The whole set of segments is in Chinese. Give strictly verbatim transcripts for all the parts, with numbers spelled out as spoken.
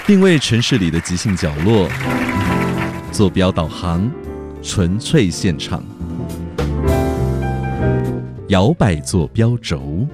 定位城市里的即兴角落，坐标导航，纯粹现场，摇摆坐标轴。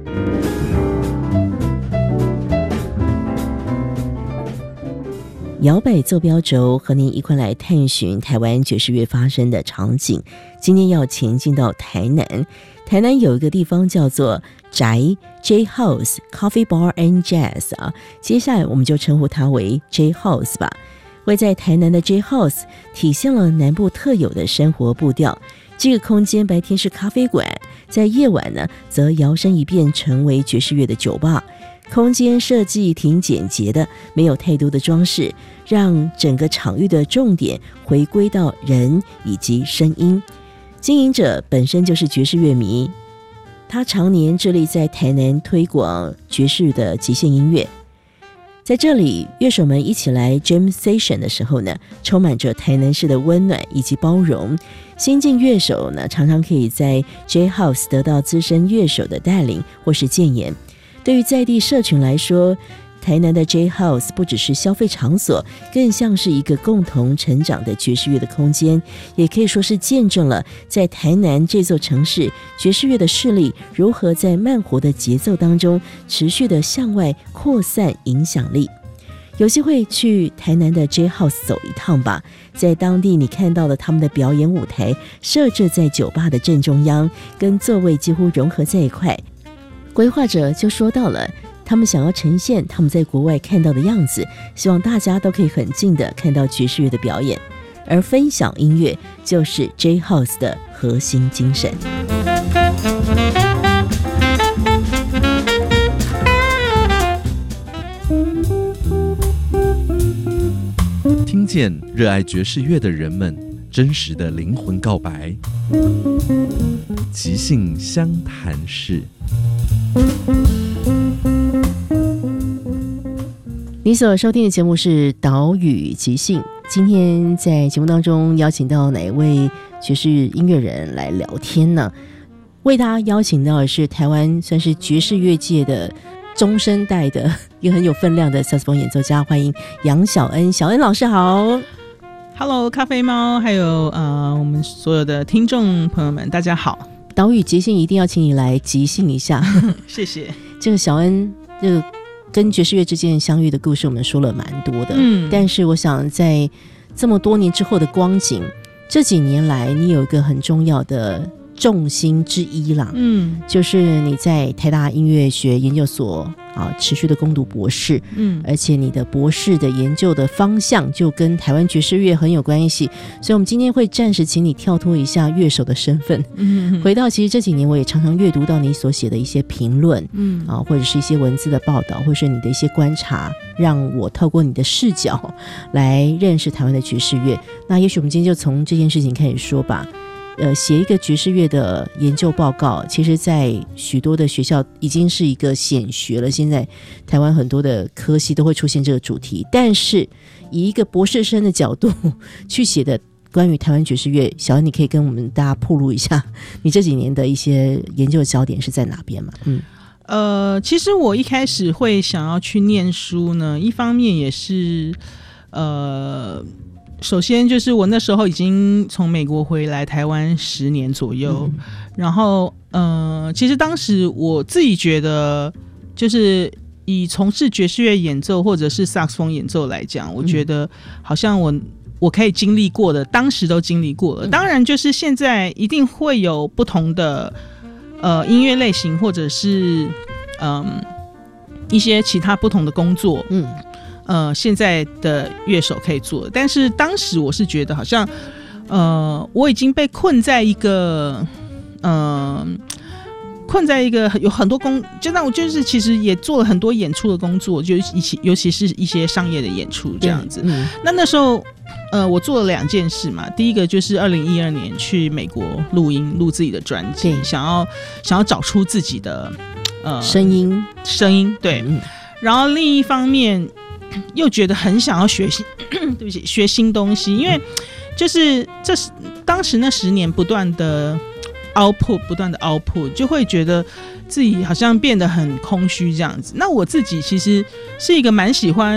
摇摆坐标轴和您一块来探寻台湾爵士乐发生的场景。今天要前进到台南，台南有一个地方叫做宅 J House Coffee Bar and Jazz 啊，接下来我们就称呼它为 J House 吧。位在台南的 J House 体现了南部特有的生活步调。这个空间白天是咖啡馆，在夜晚呢，则摇身一变成为爵士乐的酒吧。空间设计挺简洁的，没有太多的装饰，让整个场域的重点回归到人以及声音。经营者本身就是爵士乐迷，他常年致力在台南推广爵士的即兴音乐。在这里，乐手们一起来 jam session 的时候呢，充满着台南市的温暖以及包容。新进乐手呢，常常可以在 J House 得到资深乐手的带领或是建言。对于在地社群来说，台南的 J House 不只是消费场所，更像是一个共同成长的爵士乐的空间，也可以说是见证了在台南这座城市爵士乐的势力如何在慢活的节奏当中持续的向外扩散影响力。有机会去台南的 J House 走一趟吧，在当地你看到了他们的表演舞台设置在酒吧的正中央，跟座位几乎融合在一块。规划者就说到了，他们想要呈现他们在国外看到的样子，希望大家都可以很近的看到爵士乐的表演，而分享音乐就是 J House 的核心精神。 听见热爱爵士乐的人们真实的灵魂告白，即兴相谈室。 你所收听的节目是岛屿即兴，今天在节目当中邀请到哪位爵士音乐人来聊天呢？为大家邀请到的是台湾算是爵士乐界的中生代的一个很有分量的萨克斯风演奏家，欢迎杨小恩。小恩老师好。 Hello， 咖啡猫，还有呃我们所有的听众朋友们，大家好。 岛屿即兴一定要请你来即兴一下， 谢谢。 这个小恩，这个跟爵士乐之间相遇的故事，我们说了蛮多的。嗯，但是我想在这么多年之后的光景，这几年来，你有一个很重要的重心之一啦，嗯，就是你在台大音乐学研究所啊持续的攻读博士，嗯，而且你的博士的研究的方向就跟台湾爵士乐很有关系，所以我们今天会暂时请你跳脱一下乐手的身份，嗯，回到其实这几年我也常常阅读到你所写的一些评论，嗯啊，或者是一些文字的报道，或者是你的一些观察，让我透过你的视角来认识台湾的爵士乐。那也许我们今天就从这件事情开始说吧。呃，写一个爵士乐的研究报告，其实在许多的学校已经是一个显学了，现在台湾很多的科系都会出现这个主题，但是以一个博士生的角度去写的关于台湾爵士乐，小恩你可以跟我们大家暴露一下你这几年的一些研究焦点是在哪边吗？嗯， 呃，其实我一开始会想要去念书呢，一方面也是呃首先就是我那时候已经从美国回来台湾十年左右，嗯，然后呃，其实当时我自己觉得，就是以从事爵士乐演奏或者是萨克斯风演奏来讲，我觉得好像我我可以经历过的，当时都经历过了。当然，就是现在一定会有不同的呃音乐类型，或者是嗯、呃、一些其他不同的工作，嗯。呃，现在的乐手可以做，但是当时我是觉得好像，呃，我已经被困在一个，呃，困在一个有很多工，就那我就是其实也做了很多演出的工作，就一起，尤其是一些商业的演出这样子。嗯，那那时候，呃，我做了两件事嘛，第一个就是二零一二年去美国录音，录自己的专辑，想要想要找出自己的呃声音， 声音对，嗯，然后另一方面。又觉得很想要学习，对不起，学新东西，因为就是这是当时那十年不断的 output， 不断的 output， 就会觉得自己好像变得很空虚这样子。那我自己其实是一个蛮喜欢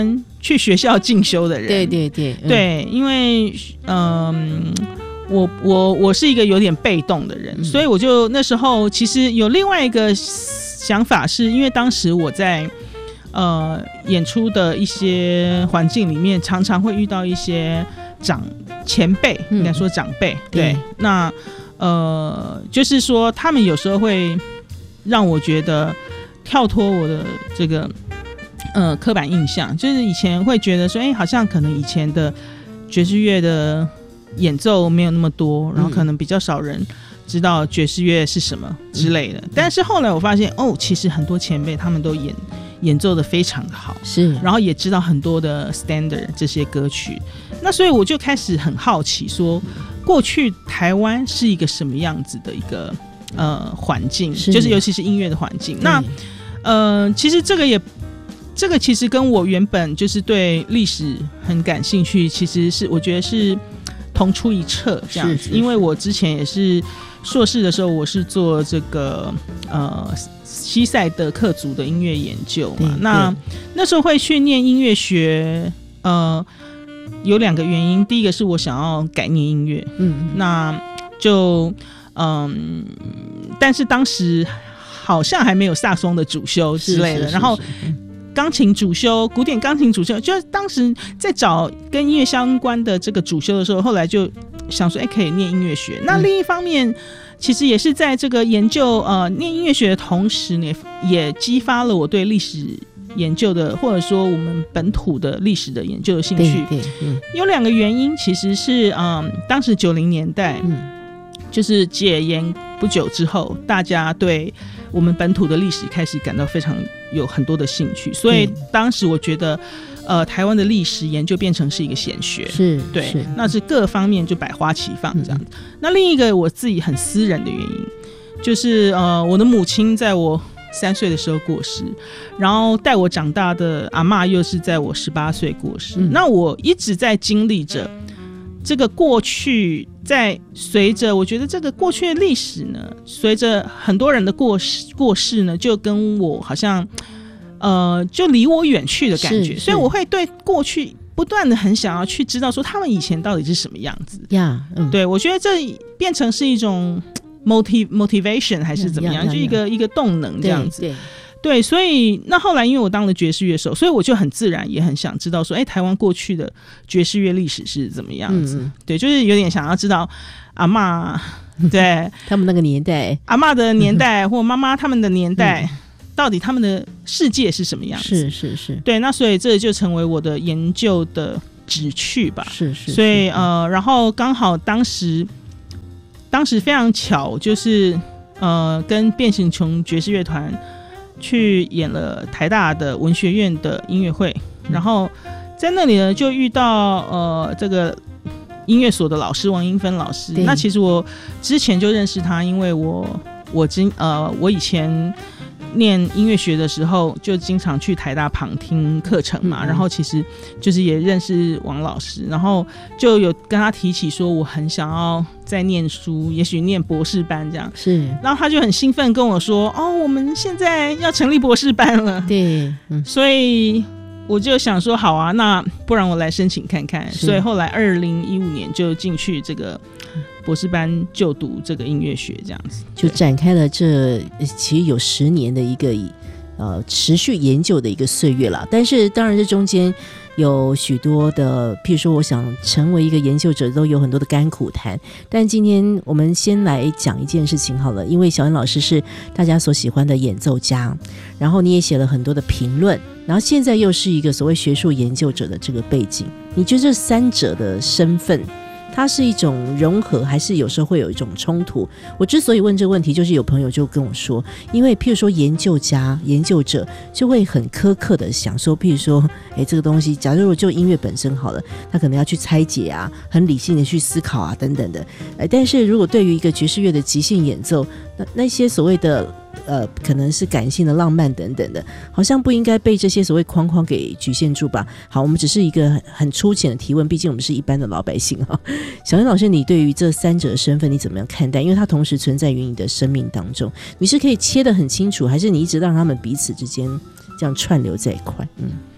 去学校进修的人。 对对对、嗯、 对，因为嗯。我我我是一个有点被动的人、嗯、所以我就那时候其实有另外一个想法，是因为当时我在呃演出的一些环境里面常常会遇到一些长前辈、嗯、应该说长辈，对，对那呃就是说他们有时候会让我觉得跳脱我的这个呃刻板印象，就是以前会觉得说哎、欸，好像可能以前的爵士乐的演奏没有那么多，然后可能比较少人知道爵士乐是什么之类的、嗯、但是后来我发现哦，其实很多前辈他们都演演奏的非常的好，是，然后也知道很多的 standard 这些歌曲，那所以我就开始很好奇说过去台湾是一个什么样子的一个呃环境，就是尤其是音乐的环境，那呃其实这个也这个其实跟我原本就是对历史很感兴趣，其实是我觉得是同出一辙这样子，是是是，因为我之前也是硕士的时候，我是做这个呃西塞德克族的音乐研究嘛。那那时候会去念音乐学，呃，有两个原因。第一个是我想要改念音乐，嗯，那就嗯，但是当时好像还没有萨松的主修之类的，是是是是，然后。钢琴主修，古典钢琴主修，就是当时在找跟音乐相关的这个主修的时候，后来就想说，哎、欸，可以念音乐学。那另一方面，其实也是在这个研究呃念音乐学的同时呢，也激发了我对历史研究的，或者说我们本土的历史的研究的兴趣。对对，嗯，有两个原因，其实是嗯，当时九零年代，嗯，就是解严不久之后，大家对我们本土的历史开始感到非常有很多的兴趣，所以当时我觉得呃，台湾的历史研究变成是一个显学，是，对，是，那是各方面就百花齐放这样子、嗯、那另一个我自己很私人的原因就是呃，我的母亲在我三岁的时候过世，然后带我长大的阿嬷又是在我十八岁过世、嗯、那我一直在经历着这个过去，在随着我觉得这个过去的历史呢，随着很多人的过世过世呢，就跟我好像呃就离我远去的感觉，所以我会对过去不断的很想要去知道说他们以前到底是什么样子呀、yeah, 嗯、对，我觉得这变成是一种 motiv motivation 还是怎么样， yeah, yeah, yeah, 就一个一个动能这样子，对对对，所以那后来因为我当了爵士乐手，所以我就很自然也很想知道说，哎，台湾过去的爵士乐历史是怎么样子、嗯、对，就是有点想要知道阿嬷对他们那个年代， 阿嬷的年代或妈妈他们的年代、嗯、到底他们的世界是什么样子，是是是，对，那所以这就成为我的研究的旨趣吧，是 是, 是，所以呃，然后刚好当时当时非常巧，就是呃跟变形虫爵士乐团去演了台大的文学院的音乐会，然后在那里呢就遇到呃这个音乐所的老师王英芬老师。那其实我之前就认识他，因为我我今呃我以前念音乐学的时候就经常去台大旁听课程嘛、嗯、然后其实就是也认识王老师，然后就有跟他提起说我很想要在念书，也许念博士班这样，是，然后他就很兴奋跟我说，哦，我们现在要成立博士班了，对、嗯、所以我就想说好啊，那不然我来申请看看，所以后来二零一五年就进去这个博士班就读这个音乐学，这样子就展开了这其实有十年的一个呃持续研究的一个岁月了。但是当然这中间有许多的，譬如说我想成为一个研究者都有很多的甘苦谈，但今天我们先来讲一件事情好了，因为小恩老师是大家所喜欢的演奏家，然后你也写了很多的评论，然后现在又是一个所谓学术研究者的这个背景，你觉得这三者的身份它是一种融合，还是有时候会有一种冲突？我之所以问这个问题，就是有朋友就跟我说，因为譬如说研究家研究者就会很苛刻的想说，譬如说诶这个东西假如就音乐本身好了，他可能要去拆解啊，很理性的去思考啊等等的，诶但是如果对于一个爵士乐的即兴演奏，那那些所谓的呃，可能是感性的浪漫等等的，好像不应该被这些所谓框框给局限住吧。好，我们只是一个很粗浅的提问，毕竟我们是一般的老百姓啊。小恩老师，你对于这三者的身份你怎么样看待？因为它同时存在于你的生命当中，你是可以切得很清楚，还是你一直让他们彼此之间这样串流在一块？嗯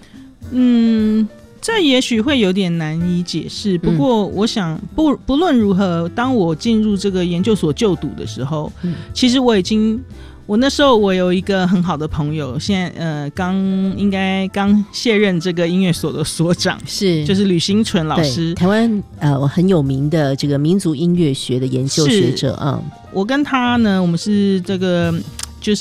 嗯，这也许会有点难以解释，不过我想不不论如何，当我进入这个研究所就读的时候，嗯、其实我已经，我那时候我有一个很好的朋友，现在呃刚应该刚卸任这个音乐所的所长， 是就是吕新纯老师， 台湾呃很有名的这个民族音乐学的研究学者啊、嗯。 我跟他呢，我们是这个就是。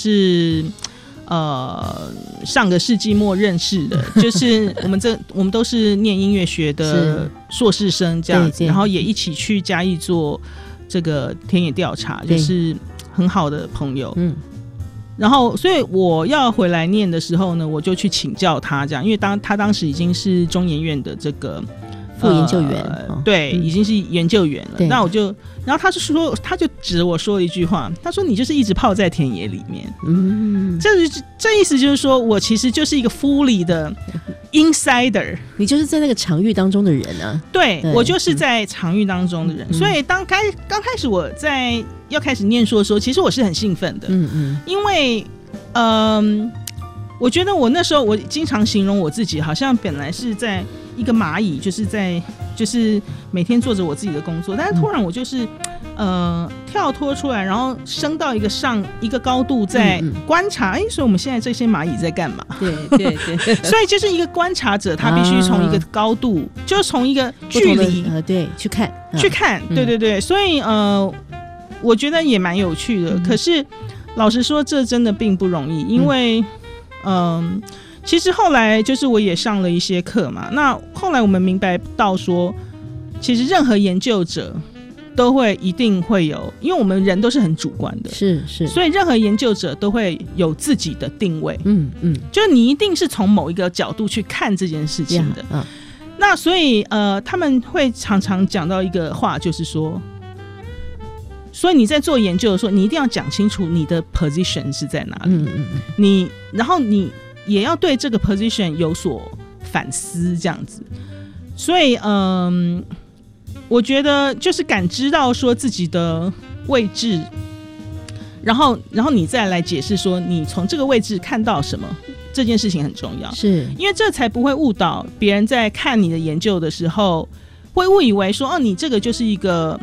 呃，上个世纪末认识的，就是我们这我们都是念音乐学的硕士生这样子，然后也一起去嘉义做这个田野调查，就是很好的朋友。嗯，然后所以我要回来念的时候呢，我就去请教他，这样，因为当他当时已经是中研院的这个副研究员， 呃、对、嗯，已经是研究员了。那我就，然后他就说，他就指着我说了一句话，他说：“你就是一直泡在田野里面。”嗯，这这意思就是说我其实就是一个 fully 的 insider， 你就是在那个场域当中的人啊。 对，对我就是在场域当中的人，嗯、所以当开刚开始我在要开始念书的时候，其实我是很兴奋的。嗯嗯，因为嗯、呃，我觉得我那时候我经常形容我自己，好像本来是在。一个蚂蚁就是在就是每天做着我自己的工作，但是突然我就是、嗯、呃跳脱出来，然后升到一个上一个高度，在观察。哎、嗯嗯，所以我们现在这些蚂蚁在干嘛？ 对对对， 所以就是一个观察者，他必须从一个高度，啊、就是从一个距离呃对去看、啊、 去看，对对对，所以呃，我觉得也蛮有趣的。嗯、可是老实说，这真的并不容易，因为嗯。呃其实后来就是我也上了一些课嘛，那后来我们明白到说，其实任何研究者都会一定会有，因为我们人都是很主观的， 是是， 所以任何研究者都会有自己的定位，嗯嗯，就是你一定是从某一个角度去看这件事情的。Yeah, uh. 那所以呃，他们会常常讲到一个话，就是说，所以你在做研究的时候，你一定要讲清楚你的 position 是在哪里，嗯嗯嗯，你然后你。也要对这个 position 有所反思，这样子。所以，嗯，我觉得就是感知到说自己的位置，然后，然后你再来解释说你从这个位置看到什么，这件事情很重要， 是因为这才不会误导别人在看你的研究的时候，会误以为说，哦，你这个就是一个，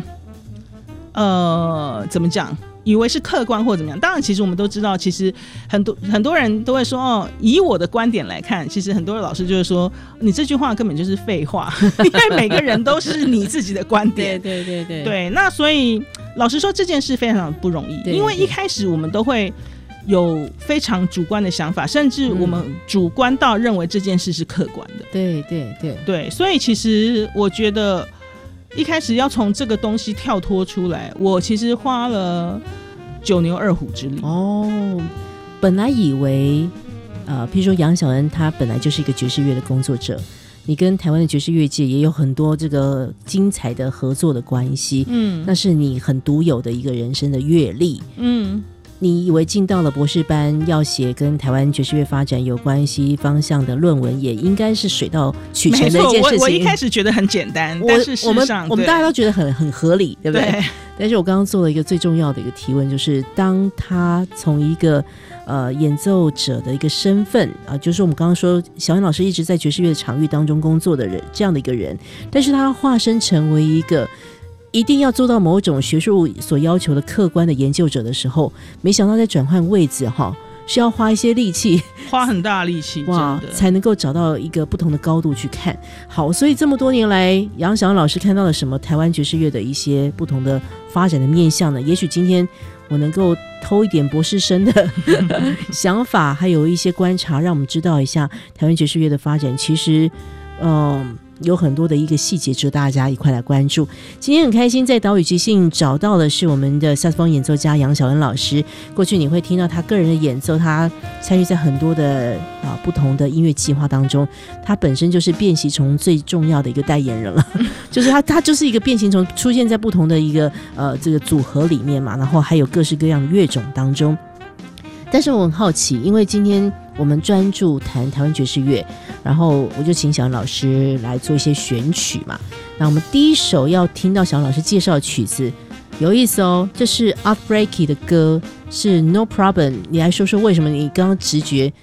呃，怎么讲？以为是客观或怎么样，当然，其实我们都知道，其实很多很多人都会说，哦，以我的观点来看，其实很多的老师就会说，你这句话根本就是废话，因为每个人都是你自己的观点， 对对对对， 对。那所以，老实说，这件事非常不容易，因为一开始我们都会有非常主观的想法，甚至我们主观到认为这件事是客观的， 对对对对。所以，其实我觉得。一开始要从这个东西跳脱出来，我其实花了九牛二虎之力。 哦，本来以为，呃，譬如说杨小恩，他本来就是一个爵士乐的工作者，你跟台湾的爵士乐界也有很多这个精彩的合作的关系，嗯，那是你很独有的一个人生的阅历，嗯。你以为进到了博士班要写跟台湾爵士乐发展有关系方向的论文，也应该是水到渠成的一件事情。 我, 我一开始觉得很简单，但是事实上我们我们大家都觉得很很合理，对不对？对。但是我刚刚做了一个最重要的一个提问，就是当他从一个呃演奏者的一个身份啊、呃，就是我们刚刚说小恩老师一直在爵士乐的场域当中工作的人，这样的一个人，但是他化身成为一个。一定要做到某种学术所要求的客观的研究者的时候，没想到在转换位置哈，是要花一些力气， 花很大力气， 哇，才能够找到一个不同的高度去看。好，所以这么多年来，杨小恩老师看到了什么台湾爵士乐的一些不同的发展的面向呢？也许今天我能够偷一点博士生的想法，还有一些观察，让我们知道一下台湾爵士乐的发展。其实，嗯、呃。有很多的一个细节值得大家一块来关注。今天很开心在岛屿即兴找到的是我们的萨克斯风演奏家杨小恩老师。过去你会听到他个人的演奏，他参与在很多的、啊、不同的音乐计划当中，他本身就是变形虫最重要的一个代言人了就是他他就是一个变形虫，出现在不同的一个呃这个组合里面嘛，然后还有各式各样的乐种当中。但是我很好奇，因为今天我们专注谈台湾爵士乐，然后我就请小恩老师来做一些选曲嘛。那我们第一首要听到小恩老师介绍的曲子有意思哦，这是 Art Blakey 的歌，是 No Problem。 你来说说为什么你刚刚直觉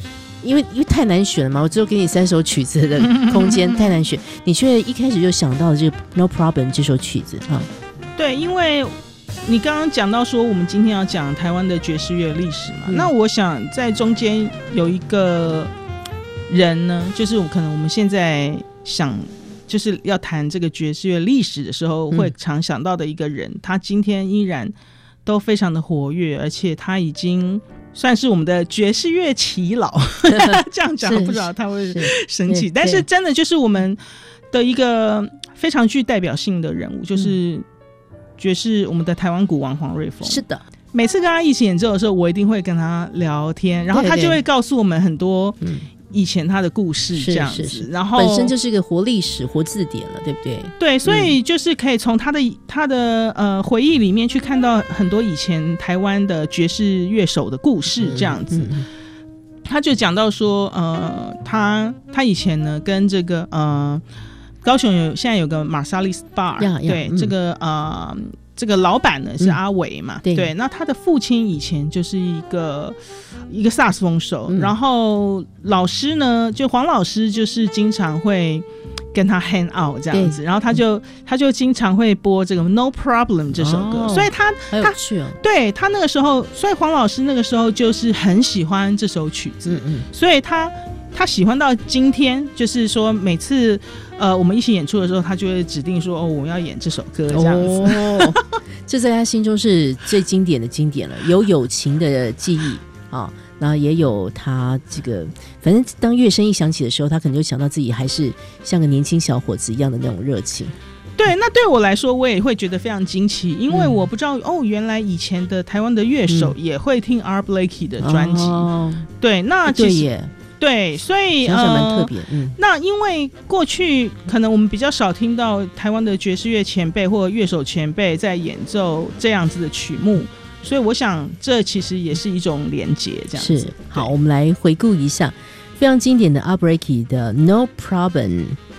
因为因为太难选了嘛，我只有给你三首曲子的空间，太难选，你却一开始就想到这个 No Problem 这首曲子哈。 对，因为你刚刚讲到说我们今天要讲台湾的爵士乐历史嘛、嗯，那我想在中间有一个人呢，就是可能我们现在想就是要谈这个爵士乐历史的时候会常想到的一个人、嗯、他今天依然都非常的活跃，而且他已经算是我们的爵士乐耆老这样讲不知道他会生气，但是真的就是我们的一个非常具代表性的人物，就是爵士我们的台湾鼓王黄瑞丰。 是的， 每次跟他一起演奏的时候我一定会跟他聊天，然后他就会告诉我们很多以前他的故事这样子， 是是是， 然后本身就是一个活历史活字典了，对不对？ 对，所以就是可以从他的他的呃回忆里面去看到很多以前台湾的爵士乐手的故事这样子、嗯嗯嗯、他就讲到说呃他他以前呢跟这个呃高雄有现在有个 Marsalis Bar， 对、嗯、这个呃这个老板呢是阿维嘛、嗯、对, 对，那他的父亲以前就是一个一个萨克斯风手、嗯、然后老师呢就黄老师就是经常会跟他 hang out 这样子，然后他就、嗯、他就经常会播这个 No Problem 这首歌、哦、所以他他去、哦、 对他那个时候，所以黄老师那个时候就是很喜欢这首曲子、嗯嗯、所以他他喜欢到今天，就是说每次呃我们一起演出的时候，他就会指定说哦我要演这首歌这样子、哦、 这在他心中是最经典的经典了，有友情的记忆啊，然后也有他这个，反正当乐声一响起的时候，他可能就想到自己还是像个年轻小伙子一样的那种热情。 对，那对我来说我也会觉得非常惊奇，因为我不知道、嗯、哦原来以前的台湾的乐手也会听 Art Blakey 的专辑、哦、对，那其实对耶， 对，所以想想蛮特别、嗯、 那因为过去可能我们比较少听到台湾的爵士乐前辈或乐手前辈在演奏这样子的曲目，所以我想这其实也是一种连结这样子。 是，好，我们来回顾一下非常经典的 Art Blakey 的 No Problem